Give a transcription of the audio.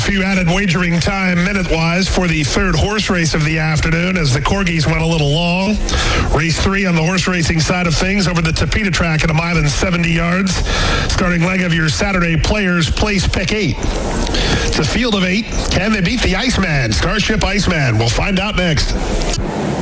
few added wagering time minute-wise for the third horse race of the afternoon as the Corgis went a little long. Race 3 on the horse racing side of things over the Tapeta track at 1 mile and 70 yards. Starting leg of your Saturday Players Place Pick 8. It's a field of 8. Can they beat the Iceman? Starship Iceman. We'll find out next.